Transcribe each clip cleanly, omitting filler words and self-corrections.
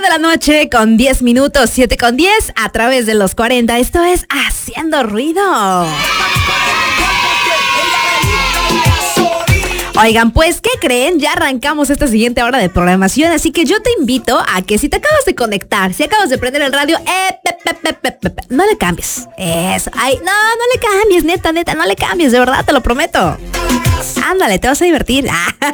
7 de la noche con 10 minutos, 7 con 10 a través de los 40. Esto es Haciendo Ruido. Oigan, pues, ¿qué creen? Ya arrancamos esta siguiente hora de programación, así que yo te invito a que si te acabas de conectar, si acabas de prender el radio, no le cambies. Eso, no le cambies, neta, no le cambies, de verdad, te lo prometo. Ándale, te vas a divertir.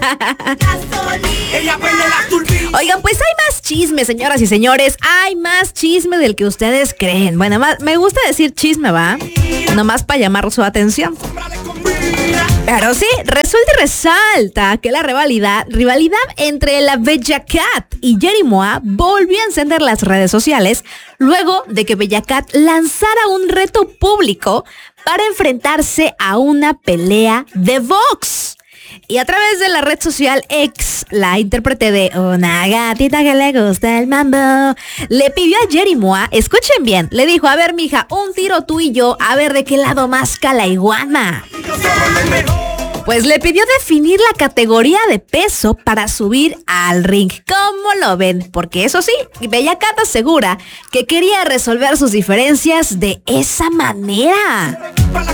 Oigan, pues hay más chisme, señoras y señores. Hay más chisme del que ustedes creen. Bueno, me gusta decir chisme, ¿va? Nomás para llamar su atención. Pero sí, resulta y resalta que la rivalidad entre la Bella Cat y Yeri Moa volvió a encender las redes sociales luego de que Bella Cat lanzara un reto público para enfrentarse a una pelea de box. Y a través de la red social X, la intérprete de Una gatita que le gusta el mambo le pidió a Yeri Moa, escuchen bien, le dijo: a ver, mija, un tiro tú y yo, a ver de qué lado más la iguana. Pues le pidió definir la categoría de peso para subir al ring. ¿Cómo lo ven? Porque eso sí, Bella Cat asegura que quería resolver sus diferencias de esa manera.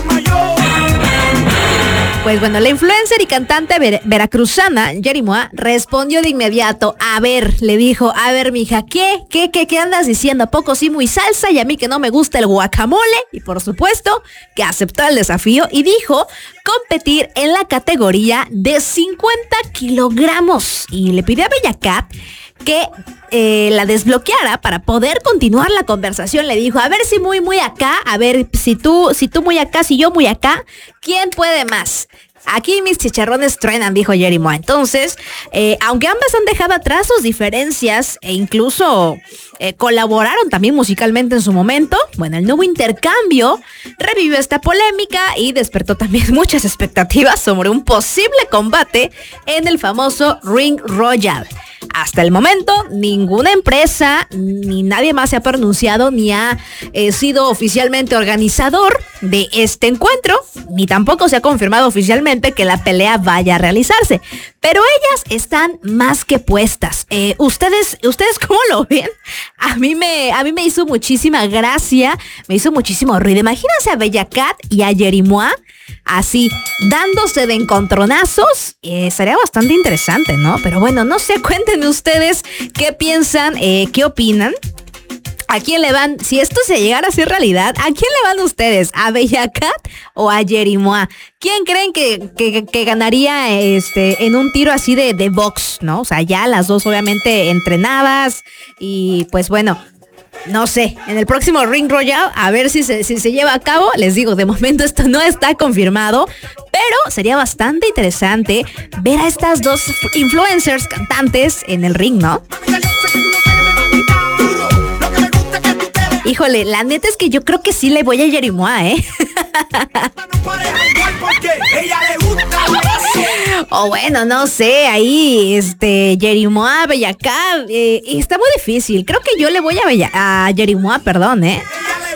Pues bueno, la influencer y cantante veracruzana Yeri Moa respondió de inmediato. A ver, le dijo, a ver, mija, ¿qué andas diciendo? ¿A poco sí muy salsa y a mí que no me gusta el guacamole? Y por supuesto que aceptó el desafío y dijo competir en la categoría de 50 kilogramos. Y le pidió a Bella Cat que la desbloqueara para poder continuar la conversación. Le dijo, a ver si muy acá, a ver si tú muy acá, si yo muy acá, ¿quién puede más? Aquí mis chicharrones truenan, dijo Yeri Moa. Entonces, aunque ambas han dejado atrás sus diferencias e incluso colaboraron también musicalmente en su momento, bueno, el nuevo intercambio revivió esta polémica y despertó también muchas expectativas sobre un posible combate en el famoso Ring Royal. Hasta el momento, ninguna empresa ni nadie más se ha pronunciado ni ha sido oficialmente organizador de este encuentro, ni tampoco se ha confirmado oficialmente que la pelea vaya a realizarse. Pero ellas están más que puestas. ¿Ustedes cómo lo ven? A mí me hizo muchísima gracia, me hizo muchísimo ruido. Imagínense a Bella Cat y a Yeri Moa así, dándose de encontronazos. Sería bastante interesante, ¿no? Pero bueno, no sé, cuéntenme ustedes qué piensan, qué opinan. ¿A quién le van? Si esto se llegara a ser realidad, ¿a quién le van ustedes? ¿A Bella Cat o a Yeri Moa? ¿Quién creen que ganaría en un tiro así de box, no? O sea, ya las dos obviamente entrenadas y pues bueno, no sé, en el próximo Ring Royal, a ver si se lleva a cabo. Les digo, de momento esto no está confirmado, pero sería bastante interesante ver a estas dos influencers cantantes en el ring, ¿no? Híjole, la neta es que yo creo que sí le voy a Yeri Moa, ¿eh? O bueno, no sé, ahí, Yeri Moa, Bella Cat, está muy difícil. Creo que yo le voy a Yeri Moa, perdón, ¿eh?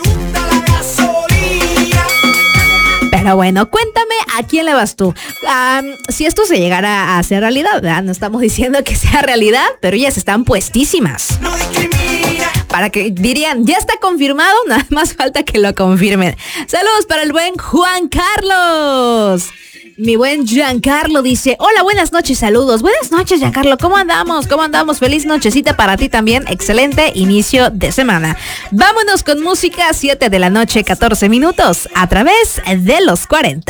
Pero bueno, cuéntame a quién le vas tú. Si esto se llegara a hacer realidad, ¿verdad? No estamos diciendo que sea realidad, pero ellas están puestísimas. Para que dirían, ya está confirmado, nada más falta que lo confirmen. Saludos para el buen Juan Carlos. Mi buen Giancarlo dice, hola, buenas noches, saludos. Buenas noches, Giancarlo, ¿cómo andamos? Feliz nochecita para ti también, excelente inicio de semana. Vámonos con música, 7 de la noche, 14 minutos, a través de los 40.